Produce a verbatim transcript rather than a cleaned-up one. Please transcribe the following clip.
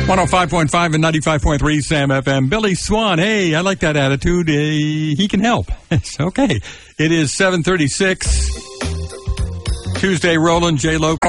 one oh five point five and ninety-five point three Sam F M. Billy Swan. Hey, I like that attitude. Uh, he can help. It's okay. It is seven thirty-six. Tuesday, Roland J. Lo.